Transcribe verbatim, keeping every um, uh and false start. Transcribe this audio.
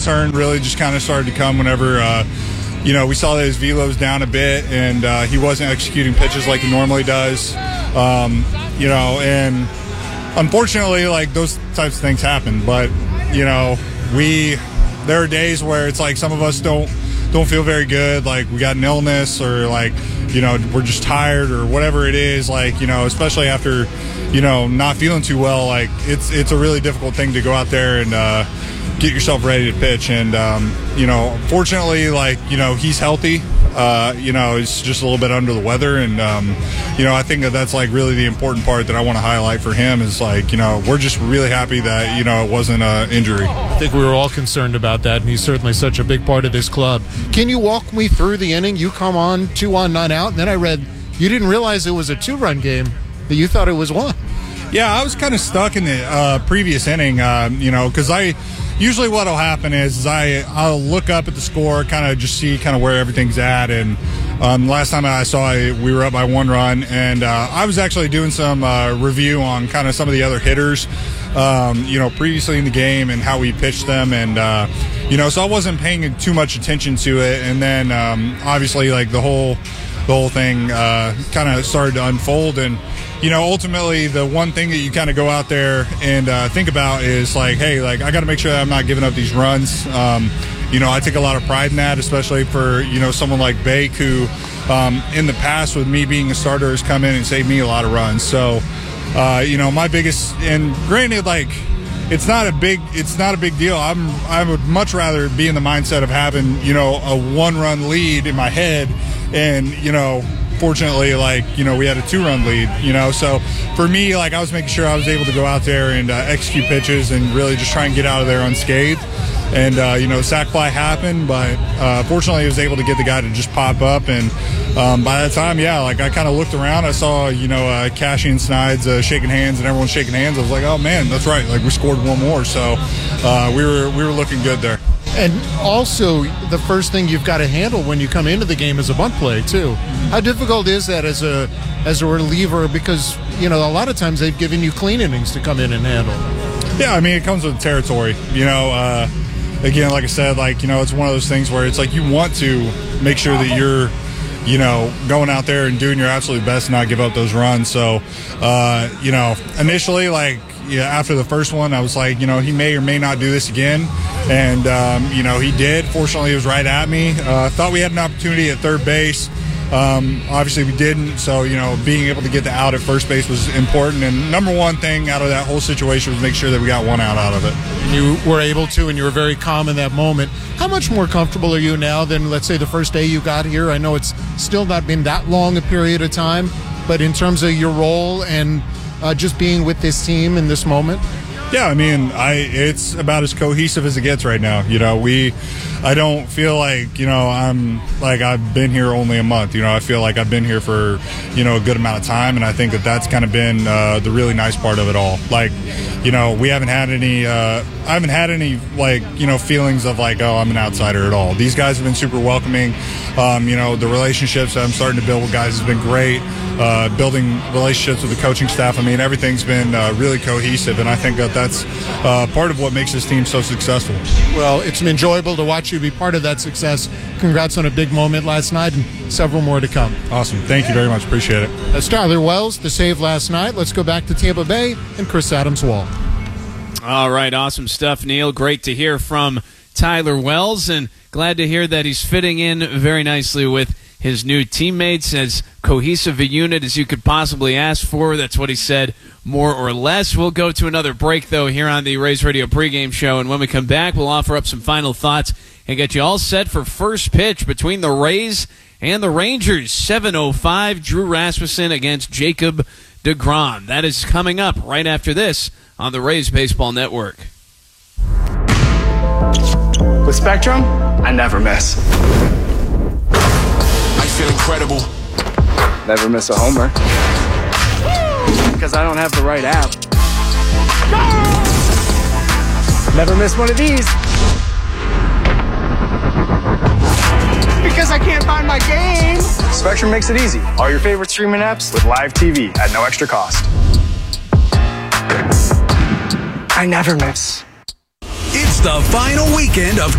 concern really just kind of started to come whenever, uh, you know, we saw that his velo's down a bit and uh, he wasn't executing pitches like he normally does. Um, you know, and unfortunately, like, those types of things happen. But, you know, we there are days where it's like some of us don't don't feel very good, like we got an illness or like, you know, we're just tired or whatever it is, like, you know, especially after, you know, not feeling too well, like it's it's a really difficult thing to go out there and uh, get yourself ready to pitch. And, um, you know, fortunately, like, you know, he's healthy. Uh, you know, he's just a little bit under the weather. And, um, you know, I think that that's, like, really the important part that I want to highlight for him is, like, you know, we're just really happy that, you know, it wasn't an injury. I think we were all concerned about that, and he's certainly such a big part of this club. Can you walk me through the inning? You come on, two on, none out, and then I read you didn't realize it was a two-run game, that you thought it was one. Yeah, I was kind of stuck in the uh, previous inning, uh, you know, because I usually what will happen is, is I, I'll look up at the score, kind of just see kind of where everything's at. And um, last time I saw it, we were up by one run. And uh, I was actually doing some uh, review on kind of some of the other hitters, um, you know, previously in the game and how we pitched them. And, uh, you know, so I wasn't paying too much attention to it. And then um, obviously, like, the whole, the whole thing uh, kind of started to unfold. And, you know, ultimately, the one thing that you kind of go out there and uh, think about is like, hey, like, I got to make sure that I'm not giving up these runs. Um, you know, I take a lot of pride in that, especially for, you know, someone like Bake, who um, in the past with me being a starter has come in and saved me a lot of runs. So, uh, you know, my biggest, and granted, like, it's not a big, it's not a big deal. I'm, I would much rather be in the mindset of having, you know, a one-run lead in my head, and, you know, fortunately, like, you know, we had a two-run lead, you know. So for me, like, I was making sure I was able to go out there and uh, execute pitches and really just try and get out of there unscathed. And, uh, you know, sac fly happened, but uh, fortunately I was able to get the guy to just pop up. And um, by that time, yeah, like, I kind of looked around. I saw, you know, uh, Cashy and Snides uh, shaking hands and everyone shaking hands. I was like, oh, man, that's right. Like, we scored one more. So uh, we were we were looking good there. And also, the first thing you've got to handle when you come into the game is a bunt play, too. How difficult is that as a as a reliever? Because, you know, a lot of times they've given you clean innings to come in and handle. Yeah, I mean, it comes with the territory. You know, uh, again, like I said, like, you know, it's one of those things where it's like you want to make sure that you're, you know, going out there and doing your absolute best and not give up those runs. So, uh, you know, initially, like, yeah, after the first one, I was like, you know, he may or may not do this again. And, um, you know, he did. Fortunately, it was right at me. I uh, thought we had an opportunity at third base. Um, obviously, we didn't. So, you know, being able to get the out at first base was important. And number one thing out of that whole situation was make sure that we got one out out of it. And you were able to, and you were very calm in that moment. How much more comfortable are you now than, let's say, the first day you got here? I know it's still not been that long a period of time, but in terms of your role and uh, just being with this team in this moment? Yeah, I mean, I it's about as cohesive as it gets right now. You know, we, I don't feel like, you know, I'm like I've been here only a month. You know, I feel like I've been here for, you know, a good amount of time, and I think that that's kind of been uh, the really nice part of it all. Like, you know, we haven't had any, uh, I haven't had any, like, you know, feelings of like, oh, I'm an outsider at all. These guys have been super welcoming. Um, you know, the relationships that I'm starting to build with guys has been great. Uh, building relationships with the coaching staff. I mean, everything's been uh, really cohesive, and I think that that's uh, part of what makes this team so successful. Well, it's been enjoyable to watch you be part of that success. Congrats on a big moment last night and several more to come. Awesome. Thank you very much. Appreciate it. That's Tyler Wells, the save last night. Let's go back to Tampa Bay and Chris Adams-Wall. All right, awesome stuff, Neil. Great to hear from Tyler Wells, and glad to hear that he's fitting in very nicely with his new teammates, as cohesive a unit as you could possibly ask for. That's what he said, more or less. We'll go to another break, though, here on the Rays Radio pregame show, and when we come back, we'll offer up some final thoughts and get you all set for first pitch between the Rays and the Rangers. seven oh five, Drew Rasmussen against Jacob deGrom. That is coming up right after this on the Rays Baseball Network. With Spectrum, I never miss. I feel incredible. Never miss a homer. Because I don't have the right app. Never miss one of these. Because I can't find my game. Spectrum makes it easy. All your favorite streaming apps with live T V at no extra cost. I never miss. It's the final weekend of